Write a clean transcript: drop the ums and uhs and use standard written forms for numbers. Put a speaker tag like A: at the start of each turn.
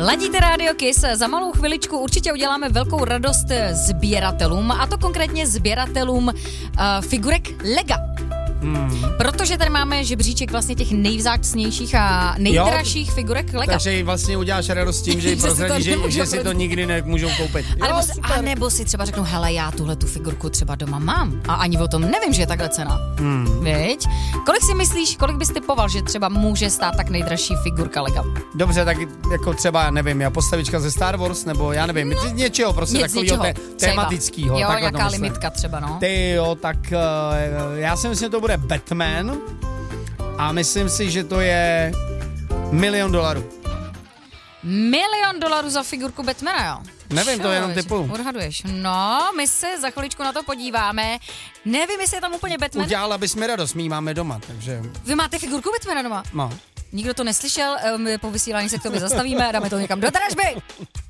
A: Ladíte Radio Kiss, za malou chviličku určitě uděláme velkou radost sběratelům, a to konkrétně sběratelům figurek Lega. Protože tady máme žebříček vlastně těch nejvzácnějších a nejdražších figurek Lega.
B: Takže jí vlastně uděláš radost tím, že jí prozradí, že si to nikdy nemůžou koupit.
A: A nebo si třeba řeknu, hele, já tuhle tu figurku třeba doma mám a ani o tom nevím, že je takhle cena. Viď? Kolik si myslíš, kolik bys typoval, že třeba může stát tak nejdražší figurka Lega?
B: Dobře, tak jako třeba, nevím, postavička ze Star Wars, nebo já nevím, něčeho prostě takového tematického.
A: Jo, nějaká limitka třeba, no.
B: Ty jo, tak já si myslím, že to bude Batman a myslím si, že to je $1 milion. $1
A: milion za figurku Batmana, jo?
B: Nevím, to je jenom typu.
A: Odhaduješ. No, my se za chviličku na to podíváme. Nevím, jestli je tam úplně Batman.
B: Udělala bys mi radost, my ji máme doma, takže...
A: Vy máte figurku Batmana doma?
B: No.
A: Nikdo to neslyšel, my po vysílání se k tobě zastavíme a dáme to někam do dražby.